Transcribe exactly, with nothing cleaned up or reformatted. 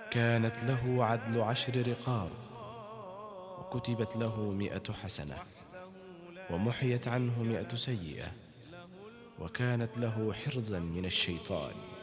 كانت له عدل عشر رقاب، وكتبت له مئة حسنة، ومحيت عنه مئة سيئة، وكانت له حرزا من الشيطان.